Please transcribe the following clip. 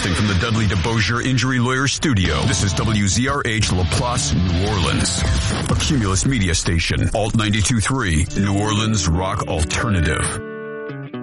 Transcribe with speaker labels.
Speaker 1: Broadcasting from the Dudley DeBosier Injury Lawyer Studio. This is WZRH LaPlace, New Orleans. A Cumulus media station. Alt 92.3, New Orleans Rock Alternative.